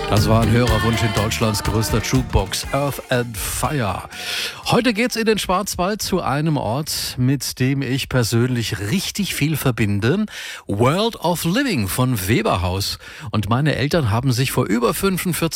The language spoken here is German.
Das war ein Hörerwunsch in Deutschlands größter Jukebox, Earth and Fire. Heute geht's in den Schwarzwald zu einem Ort, mit dem ich persönlich richtig viel verbinde. World of Living von Weberhaus. Und meine Eltern haben sich vor über 45